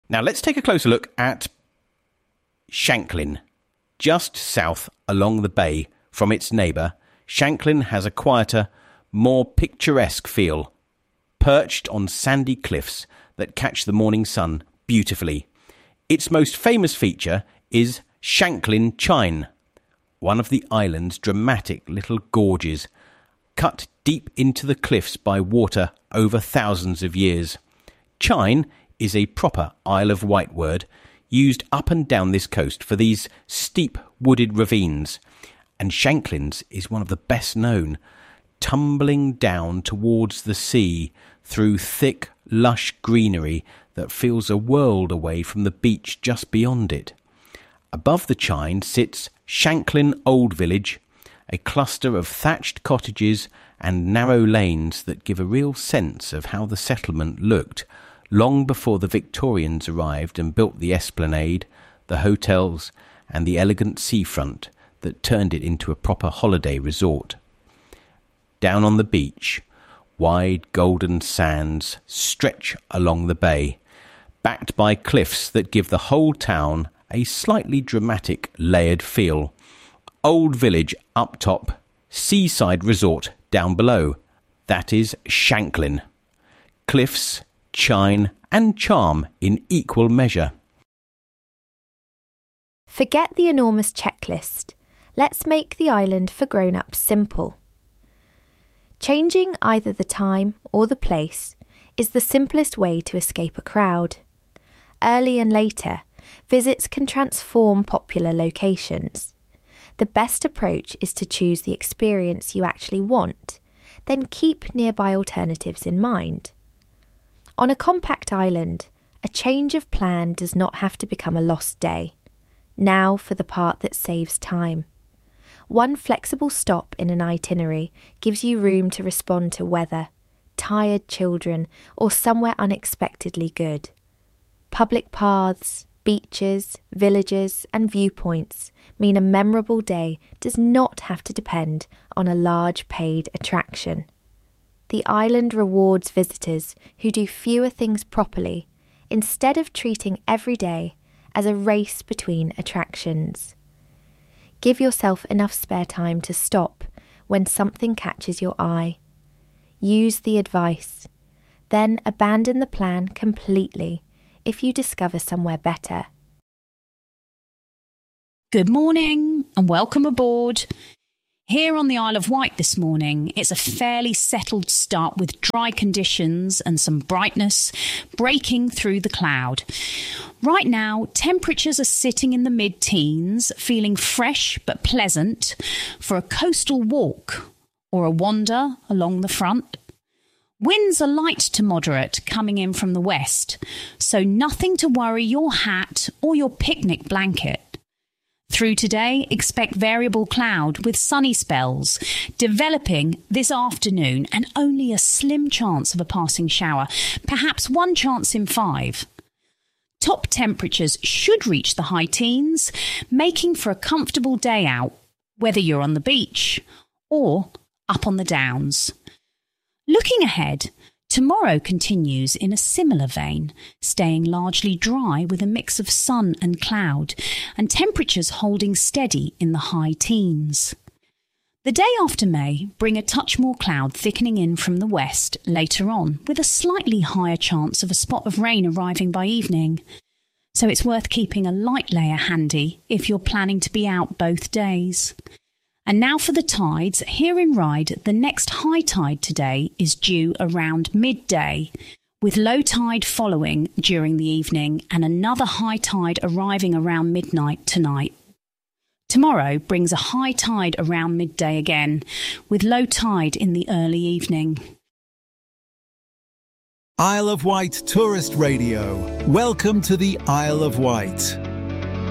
Now let's take a closer look at Shanklin. Just south along the bay from its neighbour, Shanklin has a quieter, more picturesque feel, perched on sandy cliffs that catch the morning sun beautifully. Its most famous feature is Shanklin Chine, one of the island's dramatic little gorges, cut deep into the cliffs by water over thousands of years. Chine is a proper Isle of Wight word used up and down this coast for these steep wooded ravines, and Shanklin's is one of the best known, tumbling down towards the sea through thick, lush greenery that feels a world away from the beach just beyond it. Above the Chine sits Shanklin Old Village, a cluster of thatched cottages and narrow lanes that give a real sense of how the settlement looked long before the Victorians arrived and built the esplanade, the hotels, and the elegant seafront that turned it into a proper holiday resort. Down on the beach, wide golden sands stretch along the bay, backed by cliffs that give the whole town a slightly dramatic, layered feel. Old Village up top, seaside resort down below. That is Shanklin. Cliffs, chine and charm in equal measure. Forget the enormous checklist. Let's make the island for grown-ups simple. Changing either the time or the place is the simplest way to escape a crowd. Early and later, visits can transform popular locations. The best approach is to choose the experience you actually want, then keep nearby alternatives in mind. On a compact island, a change of plan does not have to become a lost day. Now for the part that saves time. One flexible stop in an itinerary gives you room to respond to weather, tired children, or somewhere unexpectedly good. Public paths, beaches, villages, and viewpoints mean a memorable day does not have to depend on a large paid attraction. The island rewards visitors who do fewer things properly, instead of treating every day as a race between attractions. Give yourself enough spare time to stop when something catches your eye. Use the advice, then abandon the plan completely if you discover somewhere better. Good morning and welcome aboard. Here on the Isle of Wight this morning, it's a fairly settled start with dry conditions and some brightness breaking through the cloud. Right now, temperatures are sitting in the mid-teens, feeling fresh but pleasant for a coastal walk or a wander along the front. Winds are light to moderate coming in from the west, so nothing to worry your hat or your picnic blanket. Through today, expect variable cloud with sunny spells developing this afternoon and only a slim chance of a passing shower, perhaps one chance in 5. Top temperatures should reach the high teens, making for a comfortable day out, whether you're on the beach or up on the downs. Looking ahead, tomorrow continues in a similar vein, staying largely dry with a mix of sun and cloud, and temperatures holding steady in the high teens. The day after may bring a touch more cloud thickening in from the west later on, with a slightly higher chance of a spot of rain arriving by evening. So it's worth keeping a light layer handy if you're planning to be out both days. And now for the tides. Here in Ryde, the next high tide today is due around midday, with low tide following during the evening and another high tide arriving around midnight tonight. Tomorrow brings a high tide around midday again, with low tide in the early evening. Isle of Wight Tourist Radio. Welcome to the Isle of Wight.